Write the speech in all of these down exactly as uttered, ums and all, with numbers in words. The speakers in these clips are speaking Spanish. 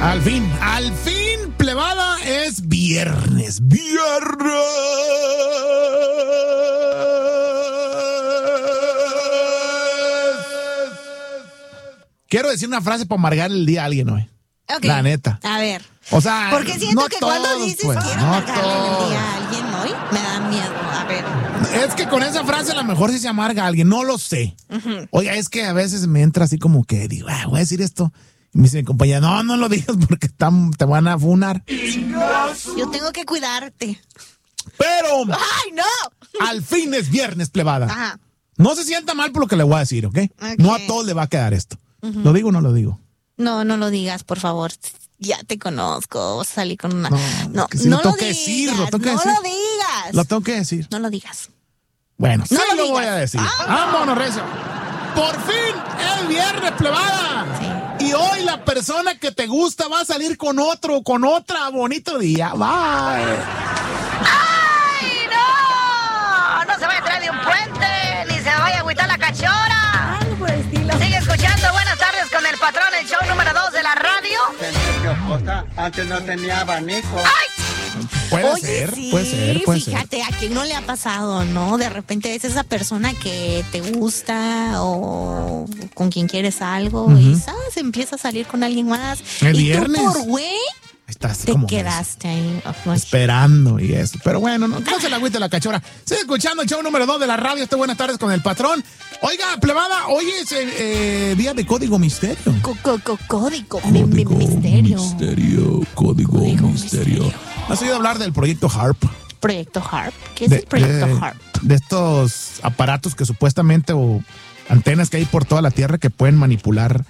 Al fin, al fin, plebada, es viernes. Viernes. Quiero decir una frase para amargar el día a alguien hoy. Okay. La neta. A ver. O sea, porque siento no que todos, cuando dices pues, quiero no amargarle todos. el día a alguien hoy, me da miedo. A ver. Es que con esa frase a lo mejor sí se amarga a alguien, no lo sé. Uh-huh. Oiga, es que a veces me entra así como que digo, ah, voy a decir esto. Y me dice mi compañera, no, no lo digas porque tam, te van a funar. Yo tengo que cuidarte. Pero, ¡ay, no! Al fin es viernes, plebada. Ajá. No se sienta mal por lo que le voy a decir, ¿ok? okay. No a todos le va a quedar esto. Uh-huh. ¿Lo digo o no lo digo? No, no lo digas, por favor. Ya te conozco. Salí con una. No, no, que si no lo tengo lo que digas, decir, lo tengo que no decir. lo digas. Lo tengo que decir. No lo digas. Bueno, no sí lo, lo digas. voy a decir. Ah, Vámonos, recio. Por fin es viernes, plebada. Sí. Y hoy la persona que te gusta va a salir con otro, con otra. Bonito día. Bye. ¡Ay, no! No se vaya a traer de un puente, ni se vaya a agüitar la cachora. Algo por el estilo. Sigue escuchando Buenas Tardes con el Patrón, el show número dos de la radio. Antes no tenía abanico. ¡Ay! Puede Oye, ser, sí, puede ser, puede fíjate, ser. ¿a quién no le ha pasado, no? De repente es esa persona que te gusta o con quien quieres algo uh-huh. y ¿sabes? Empieza a salir con alguien más. El y viernes. tú por güey Estás te como quedaste ahí. Oh, esperando y eso. Pero bueno, no, no se la agüite la cachora. Sigue escuchando el show número dos de la radio. Este Buenas Tardes con el Patrón. Oiga, plebada, hoy es el eh, día de Código Misterio. Co- co- co- código, Código mi, mi, misterio. Misterio. Código, Código misterio. misterio. ¿Has oído hablar del proyecto HARP? ¿Proyecto HARP? ¿Qué es de, el proyecto de, HARP? De estos aparatos que supuestamente o antenas que hay por toda la Tierra que pueden manipular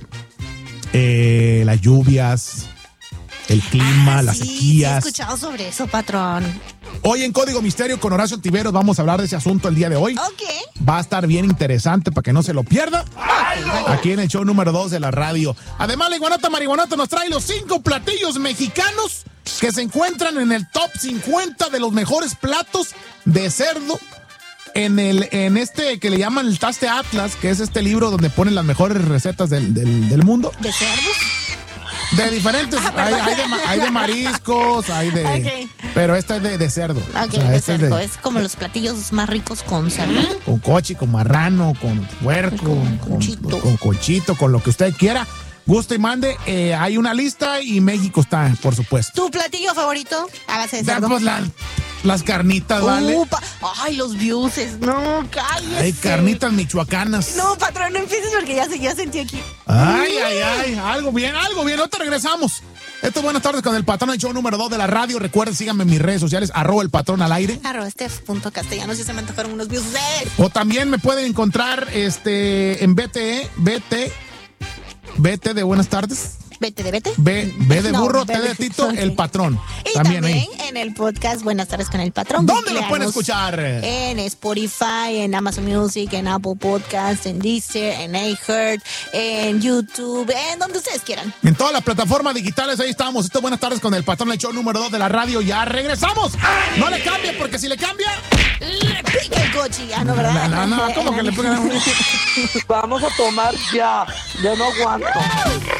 eh, las lluvias, el clima, ah, las sí, sequías. Sí, he escuchado sobre eso, patrón. Hoy en Código Misterio con Horacio Tiveros vamos a hablar de ese asunto el día de hoy. Ok. Va a estar bien interesante para que no se lo pierda. Aquí en el show número dos de la radio. Además, la Iguanota Marihuanota nos trae los cinco platillos mexicanos que se encuentran en el top cincuenta de los mejores platos de cerdo. En el en este que le llaman el Taste Atlas, que es este libro donde ponen las mejores recetas del, del, del mundo. ¿De cerdos? De diferentes, ah, hay, hay, de, hay de mariscos, hay de... Okay. Pero esta es de, de cerdo. Ok, o sea, de este cerdo. Es, de, es como los platillos más ricos con cerdo. con cochi, con marrano, con puerco, con, con, conchito. con conchito, con lo que usted quiera. Guste y mande. Eh, hay una lista y México está, por supuesto. ¿Tu platillo favorito a base de Ya, cerdo? pues la, las carnitas, ¿vale? Upa. Ay, los viuses. No, cállese. Hay carnitas michoacanas. No, patrón, no empieces porque ya, ya sentí aquí. Ay, ay, ay. Algo bien, algo bien. Ahorita regresamos. Esto es Buenas Tardes con el Patrón, el show número dos de la radio. Recuerden, síganme en mis redes sociales, arroba el patrón al aire. Arroba Steph punto castellanos, si se me antojaron unos viuses. O también me pueden encontrar este en B T E, B T, B T de Buenas Tardes. Vete de vete. B, B de No, burro, B T de- de Tito, okay. el Patrón. Y También, también, ahí. en el podcast Buenas Tardes con el Patrón. ¿Dónde lo pueden Véanos escuchar? En Spotify, en Amazon Music, en Apple Podcast, en Deezer, en iHeart, en YouTube, en donde ustedes quieran. En todas las plataformas digitales, ahí estamos. Esto es Buenas Tardes con el Patrón, el show número dos de la radio. Ya regresamos. No le cambie, porque si le cambia... Le pica el coche, ya, ¿no, verdad? No, no, no, ¿cómo que le pica? Vamos a tomar ya. Ya no aguanto.